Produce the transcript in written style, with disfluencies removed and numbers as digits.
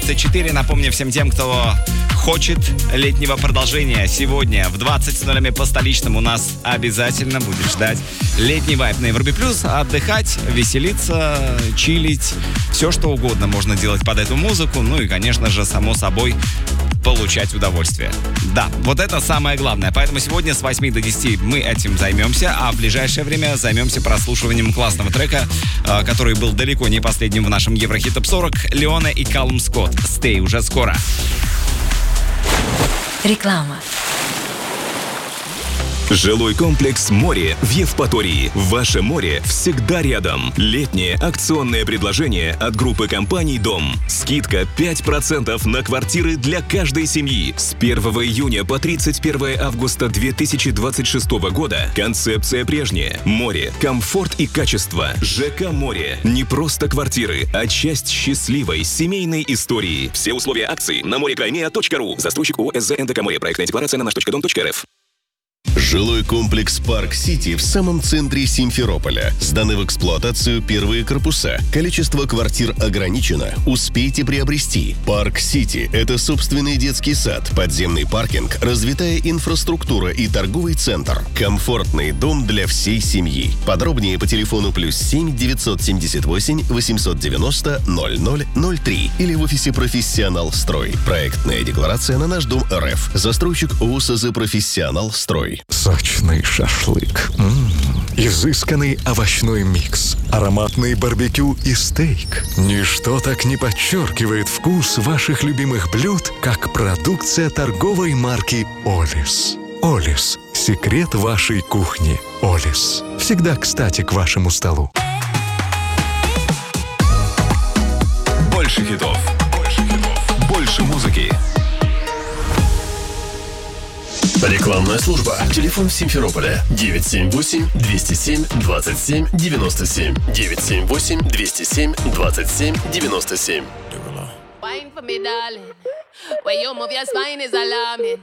94. Напомню всем тем, кто хочет летнего продолжения. Сегодня в 20:00 по столичному нас обязательно будет ждать летний вайб на Европе+. Отдыхать, веселиться, чилить. Все, что угодно можно делать под эту музыку. Ну и, конечно же, само собой, получать удовольствие. Да, вот это самое главное. Поэтому сегодня с 8 до 10 мы этим займемся, а в ближайшее время займемся прослушиванием классного трека, который был далеко не последним в нашем Еврохит Топ 40. Леона и Калум Скотт. Stay уже скоро. Реклама. Жилой комплекс «Море» в Евпатории. Ваше море всегда рядом. Летнее акционное предложение от группы компаний «Дом». Скидка 5% на квартиры для каждой семьи. С 1 июня по 31 августа 2026 года. Концепция прежняя. Море, комфорт и качество. ЖК «Море». Не просто квартиры, а часть счастливой семейной истории. Все условия акции на morekrаймea.ru. Застройщик ООО СЗ НДК «Море». Проектная декларация на наш.дом.рф. Жилой комплекс «Парк-Сити» в самом центре Симферополя. Сданы в эксплуатацию первые корпуса. Количество квартир ограничено. Успейте приобрести. «Парк-Сити» — это собственный детский сад, подземный паркинг, развитая инфраструктура и торговый центр. Комфортный дом для всей семьи. Подробнее по телефону +7 978 890 0003 или в офисе «Профессионал Строй». Проектная декларация на наш дом РФ. Застройщик ООО СЗ «Профессионал Строй». Сочный шашлык, изысканный овощной микс, ароматный барбекю и стейк. Ничто так не подчеркивает вкус ваших любимых блюд, как продукция торговой марки «Олис». «Олис» – секрет вашей кухни. «Олис» – всегда кстати к вашему столу. Больше хитов. Больше музыки. Рекламная служба. Телефон в Симферополе 978-207-27-97. 978-207-27-97. Wine for me, darling. When you move your spine is alarming.